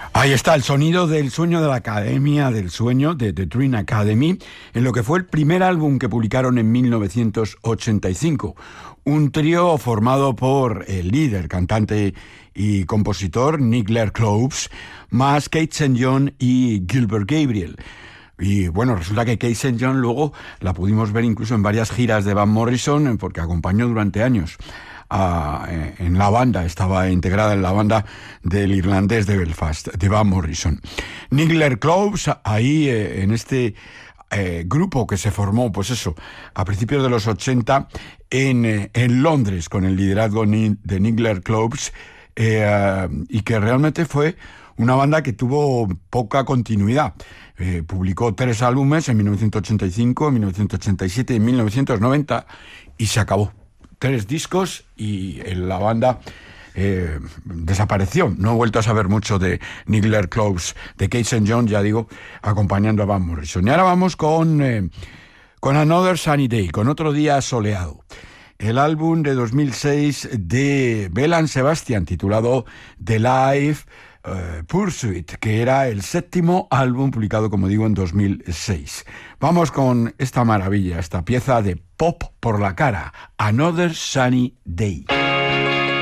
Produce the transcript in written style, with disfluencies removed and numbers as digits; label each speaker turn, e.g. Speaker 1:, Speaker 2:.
Speaker 1: Ahí está el sonido del sueño de la Academia del Sueño, de The Dream Academy, en lo que fue el primer álbum que publicaron en 1985. Un trío formado por el líder, cantante y compositor Nick Laird-Cloves, más Keith St. John y Gilbert Gabriel. Y bueno, resulta que Keith St. John luego la pudimos ver incluso en varias giras de Van Morrison, porque acompañó durante años en la banda, estaba integrada en la banda del irlandés de Belfast, de Van Morrison. Nick Laird-Cloves, ahí en este grupo que se formó, pues eso, a principios de los 80 en Londres, con el liderazgo de Nick Laird-Cloves, y que realmente fue una banda que tuvo poca continuidad. Publicó 3 álbumes en 1985, en 1987 y en 1990 y se acabó. 3 discos y la banda desapareció. No he vuelto a saber mucho de Nick Laird-Cloves, de Keith St. John, ya digo, acompañando a Van Morrison. Y ahora vamos con Another Sunny Day, con otro día soleado. El álbum de 2006 de Belle Sebastian, titulado The Life Pursuit, que era el 7º álbum publicado, como digo, en 2006. Vamos con esta maravilla, esta pieza de pop por la cara, Another Sunny Day.